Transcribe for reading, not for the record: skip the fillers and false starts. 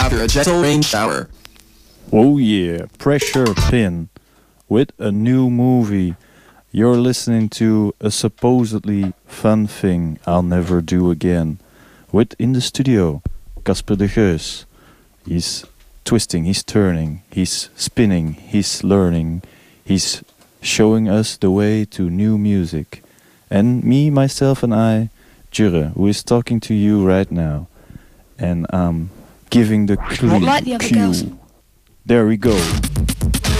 after a gentle rain shower. Oh yeah, Pressure Pin with a new movie. You're listening to a supposedly fun thing I'll never do again. With in the studio, Casper de Geus. He's twisting, he's turning, he's spinning, he's learning, he's showing us the way to new music. And me, myself and I, Jure, who is talking to you right now. And I'm giving the clue. Not like the other girls. There we go.